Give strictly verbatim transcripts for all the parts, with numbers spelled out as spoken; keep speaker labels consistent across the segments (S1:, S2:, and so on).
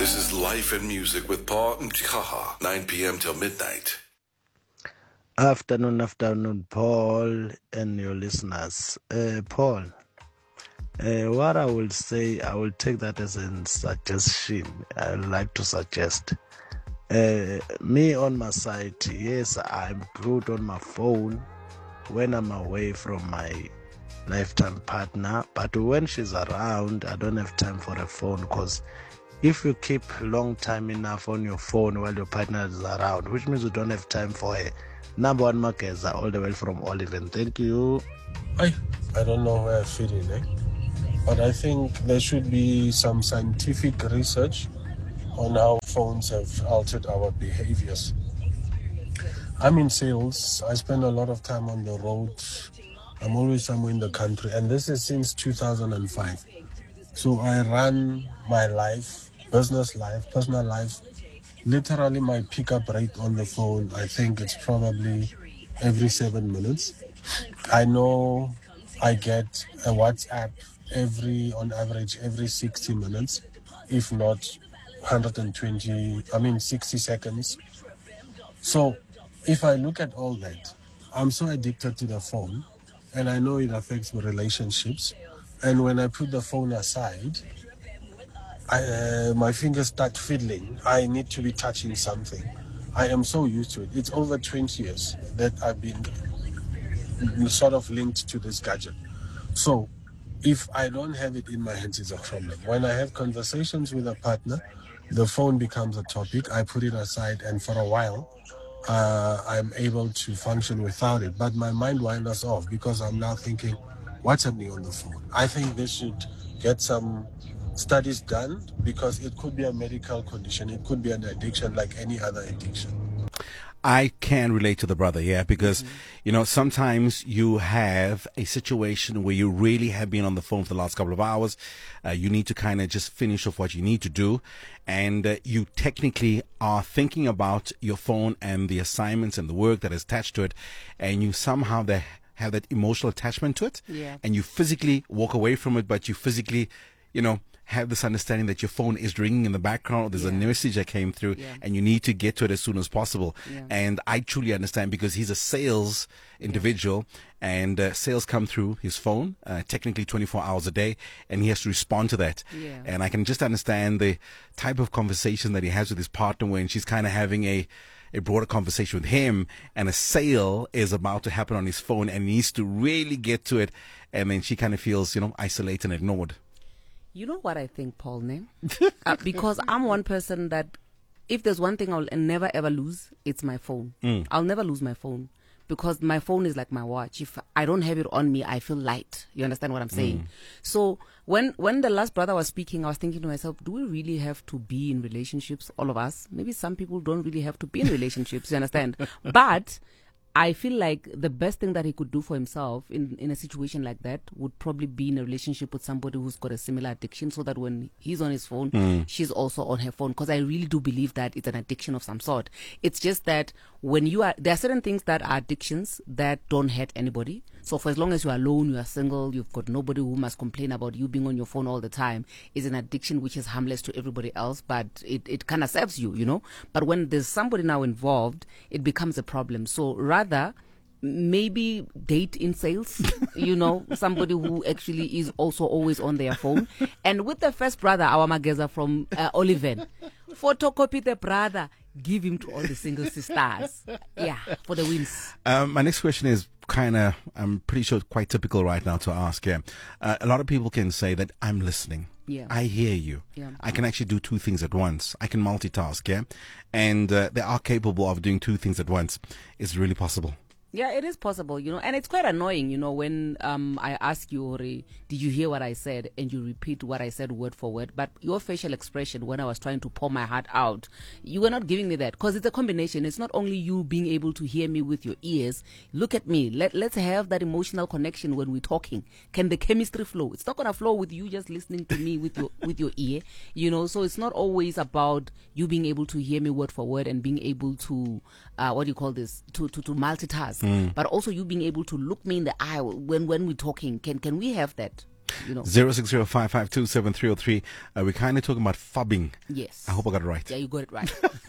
S1: This is Life and Music with Paul Mtikaha, nine p.m. till midnight.
S2: Afternoon, afternoon, Paul and your listeners. Uh, Paul, uh, what I will say, I will take that as a suggestion. I would like to suggest. Uh, me on my side, yes, I'm glued on my phone when I'm away from my lifetime partner, but when she's around, I don't have time for a phone, because if you keep long time enough on your phone while your partner is around, which means you don't have time for her. Number one, Makeza, all the way from Oliver. Thank you.
S3: I, I don't know where I fit in, eh? But I think there should be some scientific research on how phones have altered our behaviors. I'm in sales. I spend a lot of time on the road. I'm always somewhere in the country, and this is since two thousand five. So I run my life, business life, personal life. Literally, my pickup rate on the phone, I think it's probably every seven minutes. I know I get a WhatsApp every, on average, every sixty minutes, if not one hundred twenty, I mean sixty seconds. So if I look at all that, I'm so addicted to the phone, and I know it affects my relationships. And when I put the phone aside, I, uh, my fingers start fiddling. I need to be touching something. I am so used to it. It's over twenty years that I've been sort of linked to this gadget. So if I don't have it in my hands, it's a problem. When I have conversations with a partner, the phone becomes a topic. I put it aside, and for a while, uh, I'm able to function without it. But my mind wanders off because I'm now thinking, what's happening on the phone? I think they should get some studies done, because it could be a medical condition. It could be an addiction like any other addiction.
S4: I can relate to the brother, yeah, because, mm-hmm. you know, sometimes you have a situation where you really have been on the phone for the last couple of hours. Uh, you need to kind of just finish off what you need to do. And uh, you technically are thinking about your phone and the assignments and the work that is attached to it. And you somehow the, have that emotional attachment to it.
S5: Yeah. And
S4: you physically walk away from it, but you physically, you know, have this understanding that your phone is ringing in the background. There's yeah. a message that came through, yeah. and you need to get to it as soon as possible. Yeah. And I truly understand, because he's a sales individual, yeah. and uh, sales come through his phone, uh, technically twenty-four hours a day, and he has to respond to that.
S5: Yeah.
S4: And I can just understand the type of conversation that he has with his partner when she's kind of having a a broader conversation with him, and a sale is about to happen on his phone, and he needs to really get to it, and then she kind of feels, you know, isolated and ignored.
S5: You know what I think, Paul, ne? uh, because I'm one person that, if there's one thing I'll never ever lose, it's my phone.
S4: Mm.
S5: I'll never lose my phone, because my phone is like my watch. If I don't have it on me, I feel light. You understand what I'm saying? Mm. So when when the last brother was speaking, I was thinking to myself, do we really have to be in relationships, all of us? Maybe some people don't really have to be in relationships, you understand? But I feel like the best thing that he could do for himself in, in a situation like that would probably be in a relationship with somebody who's got a similar addiction, so that when he's on his phone,
S4: mm.
S5: she's also on her phone. Because I really do believe that it's an addiction of some sort. It's just that when you are, there are certain things that are addictions that don't hurt anybody. So for as long as you are alone, you are single, you've got nobody who must complain about you being on your phone all the time, is an addiction which is harmless to everybody else, but it, it kind of serves you, you know. But when there's somebody now involved, it becomes a problem. So rather, maybe date in sales, you know, somebody who actually is also always on their phone. And with the first brother, our Mageza from uh, Oliven, photocopy the brother, give him to all the single sisters. Yeah, for the wins.
S4: Um, my next question is kind of, I'm pretty sure, quite typical right now to ask. Yeah, uh, a lot of people can say that I'm listening.
S5: Yeah.
S4: I hear you.
S5: Yeah.
S4: I can actually do two things at once. I can multitask. Yeah, and uh, they are capable of doing two things at once. It's really possible.
S5: Yeah, it is possible, you know, and it's quite annoying, you know, when um, I ask you, Ori, did you hear what I said? And you repeat what I said word for word. But your facial expression when I was trying to pour my heart out, you were not giving me that, because it's a combination. It's not only you being able to hear me with your ears. Look at me. Let, let's have that emotional connection when we're talking. Can the chemistry flow? It's not going to flow with you just listening to me with your with your ear, you know. So it's not always about you being able to hear me word for word and being able to, uh, what do you call this, to, to, to multitask.
S4: Mm.
S5: But also you being able to look me in the eye when when we're talking. Can can we have that? You know.
S4: zero six zero five five two seven three zero three. Uh, we're kind of talking about fubbing.
S5: Yes.
S4: I hope I got it right.
S5: Yeah, you got it right.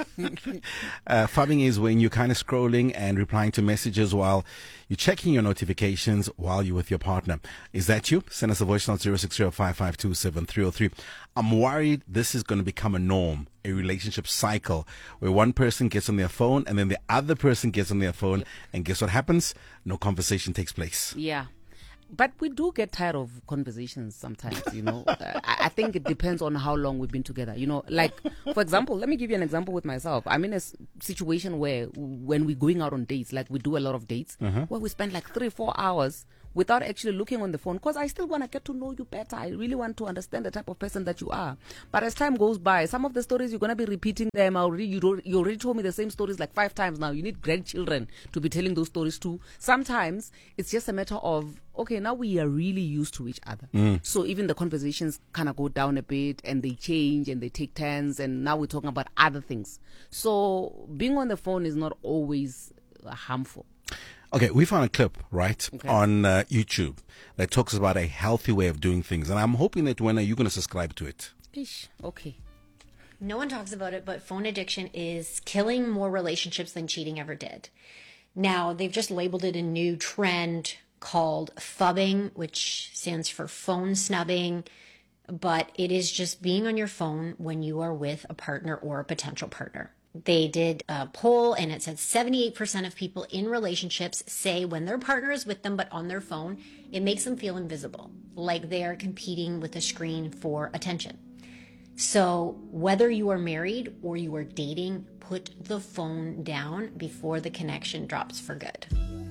S4: uh, fubbing is when you're kind of scrolling and replying to messages while you're checking your notifications while you're with your partner. Is that you? Send us a voice note zero six zero five five two seven three zero three. I'm worried this is going to become a norm, a relationship cycle where one person gets on their phone and then the other person gets on their phone, yep. and guess what happens? No conversation takes place.
S5: Yeah. But we do get tired of conversations sometimes, you know. uh, I, I think it depends on how long we've been together. You know, like, for example, let me give you an example with myself. I'm in a s- situation where when we're going out on dates, like we do a lot of dates, uh-huh. where we spend like three, four hours without actually looking on the phone, because I still want to get to know you better. I really want to understand the type of person that you are. But as time goes by, some of the stories, you're going to be repeating them. I already, you, don't, you already told me the same stories like five times now. You need grandchildren to be telling those stories too. Sometimes it's just a matter of, okay, now we are really used to each other. Mm. So even the conversations kind of go down a bit and they change and they take turns, and now we're talking about other things. So being on the phone is not always harmful.
S4: Okay, we found a clip, right,
S5: okay.
S4: on uh, YouTube that talks about a healthy way of doing things. And I'm hoping that when are you going to subscribe to it?
S5: Ish, okay.
S6: No one talks about it, but phone addiction is killing more relationships than cheating ever did. Now, they've just labeled it a new trend called fubbing, which stands for phone snubbing. But it is just being on your phone when you are with a partner or a potential partner. They did a poll and it said seventy-eight percent of people in relationships say when their partner is with them but on their phone, it makes them feel invisible, like they are competing with a screen for attention. So whether you are married or you are dating, put the phone down before the connection drops for good.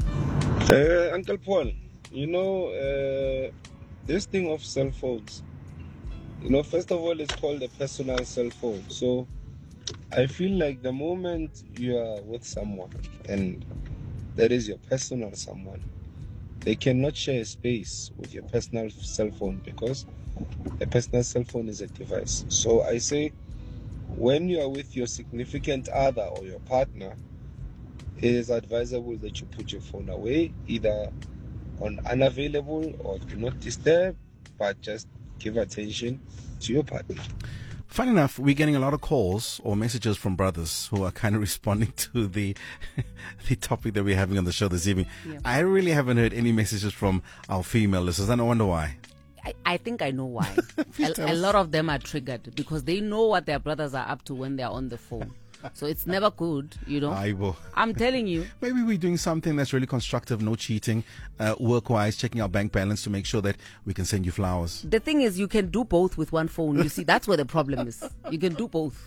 S7: Uh, Uncle Paul, you know, uh, this thing of cell phones, you know, first of all, it's called a personal cell phone. So I feel like the moment you are with someone and that is your personal someone, they cannot share a space with your personal cell phone because a personal cell phone is a device. So I say when you are with your significant other or your partner, it is advisable that you put your phone away, either on unavailable or do not disturb, but just give attention to your partner.
S4: Funny enough, we're getting a lot of calls or messages from brothers who are kind of responding to the the topic that we're having on the show this evening. Yeah. I really haven't heard any messages from our female listeners, and I wonder why.
S5: I, I think I know why. a, a lot of them are triggered because they know what their brothers are up to when they're on the phone. So it's never good, you know.
S4: I will.
S5: I'm telling you.
S4: Maybe we're doing something that's really constructive, no cheating, uh, work-wise, checking our bank balance to make sure that we can send you flowers.
S5: The thing is, you can do both with one phone. You see, that's where the problem is. You can do both.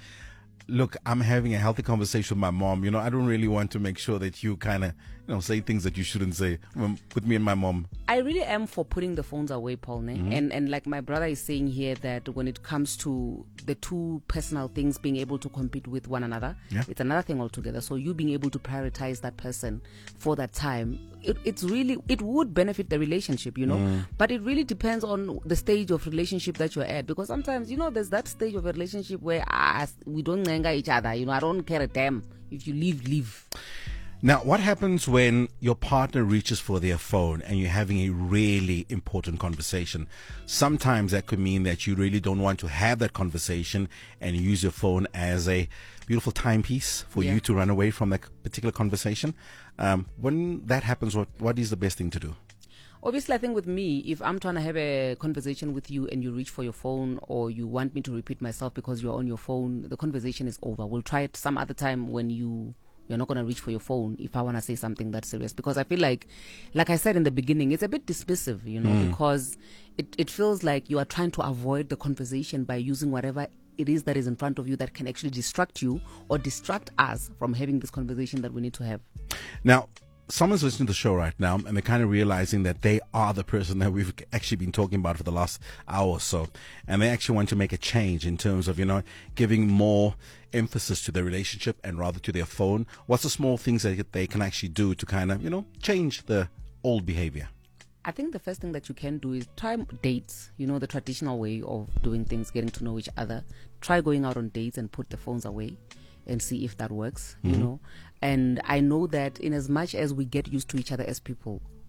S4: Look, I'm having a healthy conversation with my mom. You know, I don't really want to make sure that you kind of, you know, say things that you shouldn't say with me and my mom.
S5: I really am for putting the phones away, Paul. Mm-hmm. And and like my brother is saying here that when it comes to the two personal things being able to compete with one another,
S4: yeah.
S5: it's another thing altogether. So you being able to prioritize that person for that time, it, it's really, it would benefit the relationship, you know. Mm. But it really depends on the stage of relationship that you're at. Because sometimes, you know, there's that stage of a relationship where ah, we don't anger each other. You know, I don't care a damn. If you leave, leave.
S4: Now, what happens when your partner reaches for their phone and you're having a really important conversation? Sometimes that could mean that you really don't want to have that conversation and you use your phone as a beautiful timepiece for yeah. you to run away from that particular conversation. Um, when that happens, what what is the best thing to do?
S5: Obviously, I think with me, if I'm trying to have a conversation with you and you reach for your phone or you want me to repeat myself because you're on your phone, the conversation is over. We'll try it some other time when you... You're not going to reach for your phone if I want to say something that's serious. Because I feel like, like I said in the beginning, it's a bit dismissive, you know, mm. because it, it feels like you are trying to avoid the conversation by using whatever it is that is in front of you that can actually distract you or distract us from having this conversation that we need to have.
S4: Now, someone's listening to the show right now and they're kind of realizing that they are the person that we've actually been talking about for the last hour or so. And they actually want to make a change in terms of, you know, giving more emphasis to their relationship and rather to their phone. What's the small things that they can actually do to kind of, you know, change the old behavior?
S5: I think the first thing that you can do is try dates, you know, the traditional way of doing things, getting to know each other. Try going out on dates and put the phones away and see if that works, mm-hmm. you know. And I know that in as much as we get used to each other as people,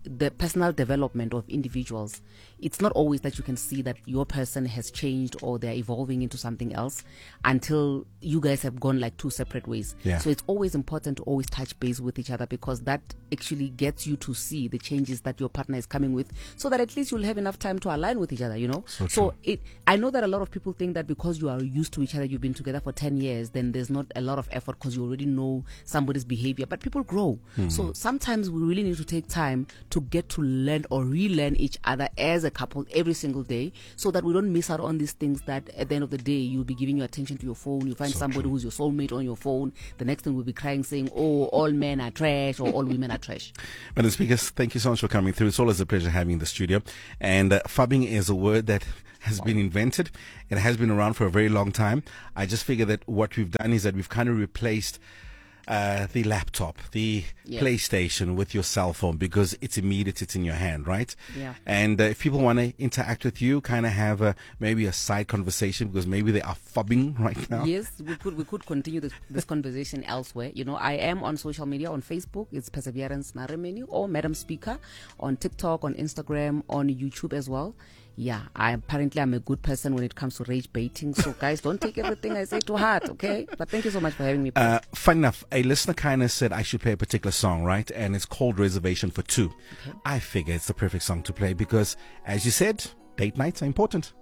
S5: the personal development of individuals, it's not always that you can see that your person has changed or they're evolving into something else until you guys have gone like two separate ways.
S4: Yeah.
S5: So it's always important to always touch base with each other, because that actually gets you to see the changes that your partner is coming with, so that at least you'll have enough time to align with each other, you know.
S4: So,
S5: so it, I know that a lot of people think that because you are used to each other, you've been together for ten years, then there's not a lot of effort because you already know somebody's behavior. But people grow.
S4: Mm-hmm.
S5: So sometimes we really need to take time to get to learn or relearn each other as a couple every single day, so that we don't miss out on these things that at the end of the day you'll be giving your attention to your phone, you find
S4: So
S5: somebody
S4: true.
S5: who's your soulmate on your phone, the next thing we'll be crying saying, oh, all men are trash or all women are trash.
S4: Madam Speakers, thank you so much for coming through. It's always a pleasure having you in the studio. And uh, fubbing is a word that has been invented. It has been around for a very long time. I just figure that what we've done is that we've kind of replaced uh, the laptop, the
S5: Yeah.
S4: PlayStation with your cell phone, because it's immediate, it's in your hand, right?
S5: Yeah.
S4: And uh, if people want to interact with you, kind of have a, maybe a side conversation, because maybe they are fubbing right now.
S5: Yes, we could we could continue this, this conversation elsewhere. You know, I am on social media, on Facebook, it's Perseverance Naremenu, or Madam Speaker, on TikTok, on Instagram, on YouTube as well. Yeah, I apparently I'm a good person when it comes to rage baiting. So guys, don't take everything I say to heart, okay? But thank you so much for having me.
S4: Uh, fun enough, a listener kind of said I should play a particular song, right? And it's called Reservation for Two.
S5: Okay.
S4: I figure it's the perfect song to play because, as you said, date nights are important.